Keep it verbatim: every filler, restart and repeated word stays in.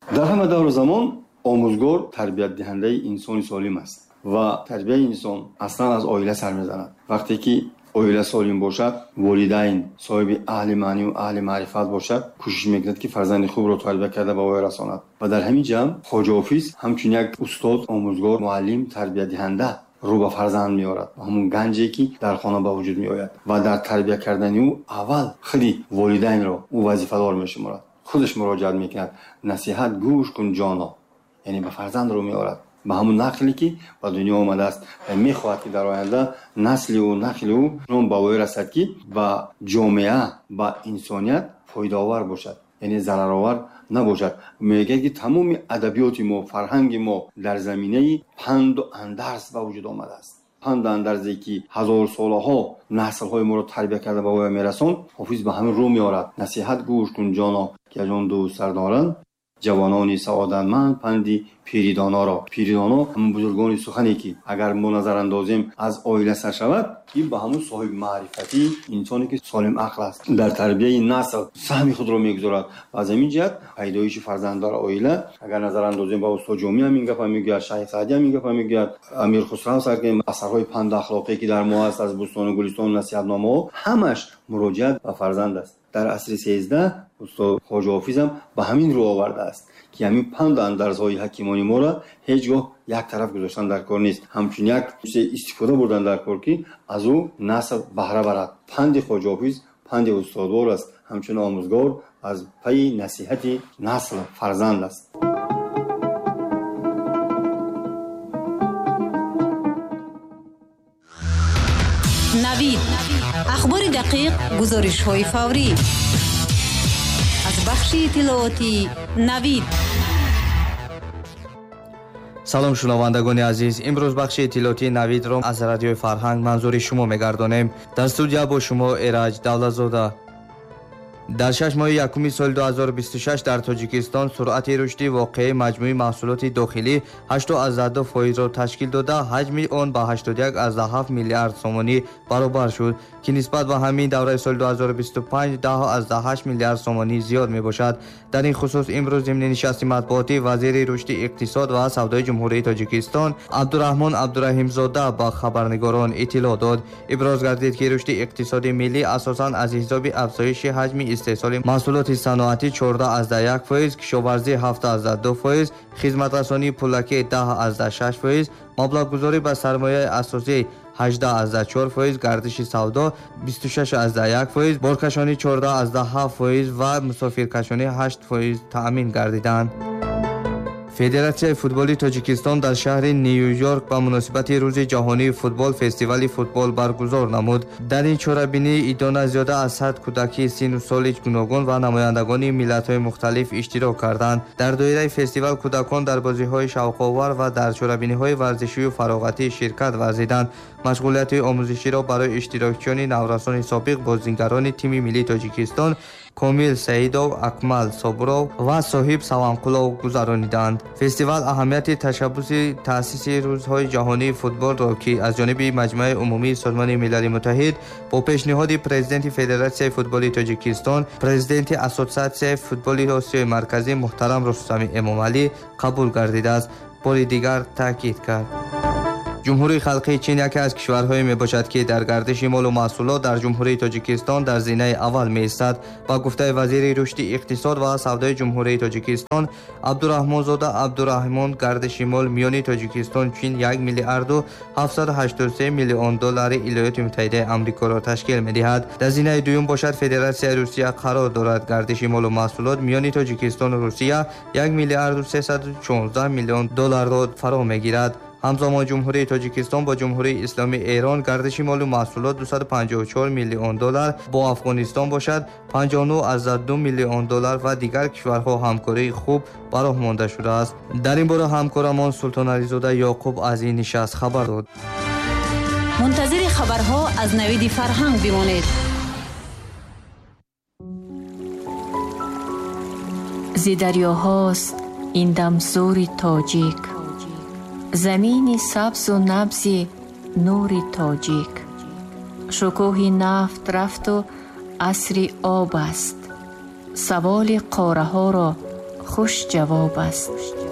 дар ҳама давру замон омӯзгор тарбиятдиҳандаи инсони солим аст ва тарбияи инсон аслан аз оила сар мезанад. вақте ки оила солим бошад, волидайн соҳиби аҳли маъниву аҳли маърифат бошад, кӯшиш мекунад ки фарзанди хубро тарбия карда ба воя расонад. ва дар ҳамин ҷамъ хоҷа ҳофиз ҳамчун як устод, омӯзгор, муаллим, тарбиятдиҳанда рӯ ба фарзанд меорад. ҳамун ганҷе ки дар хона ба вуҷуд меояд ва дар тарбия кардани ӯ аввал худи волидайнро ӯ вазифадор мешуморад. худаш муроҷиат мекунад: насиҳат гӯш кун ҷоно, яъне ба фарзанд рӯ меорад, ба ҳамун нақли ки ба дунё омадааст ва мехоҳад ки дар оянда насли ӯ нақли ӯ чунон ба воя расад ки ба ҷомеа, ба инсоният фоидаовар бошад, яъне зараровар набошад. мегӯяд ки тамоми адабиёти мо, фарҳанги мо дар заминаи панду андарз ба вуҷуд омадааст. панду андарзе ки ҳазорсолаҳо наслҳои моро тарбия карда ба воя мерасон, ҳофиз ба ҳамин рӯ меорад: насиҳат гӯш кун ҷоно, ки аз он дӯст сар доранд ҷавонони саодатманд панди пиридоноро. пиридоно ҳамон бузургони сухане ки агар мо назарандозем аз оила сар шавад, ин ба ҳамон соҳиби маърифатӣ, инсоне ки солим ақл аст, дар тарбияи насл саҳми худро мегузорад. ва аз ҳамин ҷиҳат пайдоиши фарзанд дар оила, агар назарандозем ба устод ҷомӣ ҳамин гапа мегӯяд, шайх саъдӣ ҳамин гапа мегӯяд, амир хусрав саркем асарҳои панду ахлоқие ки дар мо аст, аз бустону гулистону насиҳатномаҳо, ҳамаш муроҷиат ба фарзанд аст. дар асри сездах устод хоҷа ҳофизам ба ҳамин рӯ овардааст ки ҳамин панду андарзҳои ҳакимони моро ҳеҷ гоҳ як тараф гузоштан дар кор нест, ҳамчун як истифода бурдан дар кор ки аз ӯ насл баҳра барад. панди хоҷа ҳофиз панди устодвор аст, ҳамчун омӯзгор аз пайи насиҳати насл фарзанд аст. навид ахбори дақиқ, гузоришҳои фаврӣ аз бахши иттилооти Навид. салом шунавандагони азиз, имрӯз бахши иттилооти Навидро аз радиои Фарҳанг манзури шумо мегардонем. Дар студия бо шумо Эраҷ Давлатзода. дар шаш моҳи якуми соли ду ҳазору бисту шаш дар Тоҷикистон суръати рушди воқеи маҷмӯи маҳсулоти дохилӣ ҳашту азда ду фоизро ташкил дода, ҳаҷми он ба ҳаштоду як азда ҳафт миллиард сомонӣ баробар шуд, ки нисбат ба ҳамин давраи соли ду ҳазору бисту панҷ даҳ азда ҳашт миллиард сомонӣ зиёд мебошад. дар ин хусус имрӯз зимни нишасти матбуотӣ вазири рушди иқтисод ва савдои ҷумҳурии Тоҷикистон Абдураҳмон Абдураҳимзода ба хабарнигорон иттилоъ дод. иброз гардид ки рушди иқтисоди миллӣ асосан аз ҳисоби афзоиши ҳаҷми истеҳсоли маҳсулоти саноатӣ чордаҳ азда як фоиз, кишоварзӣ ҳафт азда ду фоиз, хизматрасонии пулакӣ даҳ азда шаш фоиз, маблағгузорӣ ба сармояи асосӣ ҳаждаҳ азда чор фоиз, гардиши савдо бисту шаш азда як фоиз, боркашонӣ чордаҳ азда ҳафт фоиз ва мусофиркашонӣ ҳашт фоиз таъмин гардиданд. Федератсияи футболи Тоҷикистон дар шаҳри Нью-Йорк ба муносибати Рӯзи ҷаҳонии футбол фестивали футбол баргузор намуд. дар ин чорабинӣ идона зиёда аз сад кӯдаки сину соли гуногун ва намояндагони миллатҳои мухталиф иштирок карданд. дар доираи фестивал кӯдакон дар бозиҳои шавқовар ва дар чорабиниҳои варзишию фароғатӣ ширкат варзиданд. машғулиятҳои омӯзиширо барои иштирокчиёни наврасони собиқ бозингарони тими миллии Тоҷикистон Комил Саидов, Акмал Собуров ва Соҳиб Саванқулов гузарониданд. фестивал аҳамияти ташаббуси таъсиси Рӯзҳои ҷаҳонии футболро, ки аз ҷониби Маҷмӯаи умумии Созмони Милали Муттаҳид бо пешниҳоди президенти Федератсияи футболи Тоҷикистон, президенти Ассотсиатсияи футболи Осиёи Марказӣ муҳтарам Рустами Эмомалӣ қабул гардидааст, бори дигар таъкид кард. ҷумҳурии халқии Чин яке аз кишварҳое мебошад, ки дар гардиши молу маҳсулот дар ҷумҳурии Тоҷикистон дар зинаи аввал меистад. Ба гуфтаи вазири рушди иқтисод ва савдои ҷумҳурии Тоҷикистон Абдураҳмонзода Абдураҳимон, гардиши мол миёни Тоҷикистон Чин як миллиарду ҳафтсаду ҳаштоду се миллион доллари Иёлоти Муттаҳидаи Амрикоро ташкил медиҳад. дар зинаи дуюм бошад Федератсияи Русия қарор дорад. гардиши молу маҳсулот миёни Тоҷикистону Русия як миллиарду сесаду чонздаҳ миллион долларро фаро мегирад. ҳамзамон ҷумҳурии Тоҷикистон бо ҷумҳурии Исломии Эрон гардиши молу маҳсулот дусаду панҷоҳу чор миллион доллар, бо Афғонистон бошад панҷоҳу нӯҳ азда ду миллион доллар ва дигар кишварҳо ҳамкории хуб ба роҳ монда шудааст. дар ин бора ҳамкорамон Султонализода Ёқуб аз ин нишаст хабар дод. мунтазири хабарҳо аз Навиди Фарҳанг бимонед. зи дарёҳост ин дамзори тоҷик, замини сабзу набзи нури тоҷик. шукӯҳи нафт рафту асри об аст. саволи қораҳоро خوش جواب است.